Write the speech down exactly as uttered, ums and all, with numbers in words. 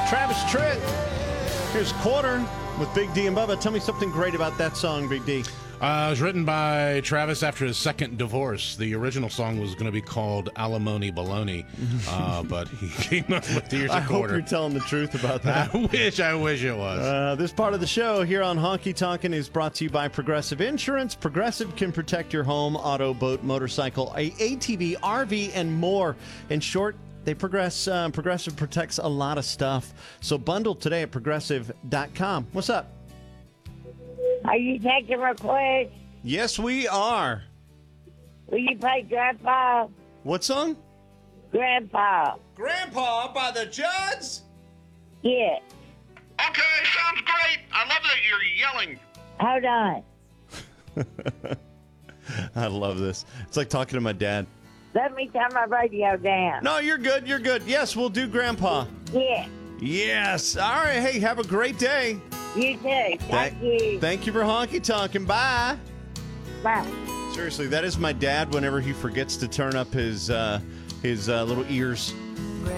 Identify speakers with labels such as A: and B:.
A: Travis Tritt. Here's Quarter with Big D and Bubba. Tell me something great about that song, Big D.
B: Uh, it was written by Travis after his second divorce. The original song was going to be called Alimony Baloney, uh, but he came up with Here's a
A: I
B: Quarter.
A: hope you're telling the truth about that.
B: I wish, I wish it was.
A: Uh, this part of the show here on Honky Tonkin' is brought to you by Progressive Insurance. Progressive can protect your home, auto, boat, motorcycle, a ATV, R V, and more. In short, they progress. Uh, Progressive protects a lot of stuff. So bundle today at progressive dot com. What's up?
C: Are you taking requests?
A: Yes, we are.
C: Will you play Grandpa?
A: What song?
C: Grandpa.
A: Grandpa by the Judds?
C: Yeah.
D: Okay, sounds great. I love that you're yelling.
C: Hold on.
A: I love this. It's like talking to my dad.
C: Let me turn my radio down.
A: No, you're good. You're good. Yes, we'll do Grandpa.
C: Yeah.
A: Yes. All right. Hey, have a great day.
C: You too. Thank
A: Thank-
C: you.
A: Thank you for honky tonkin'. Bye.
C: Bye.
A: Seriously, that is my dad whenever he forgets to turn up his uh, his uh, little ears.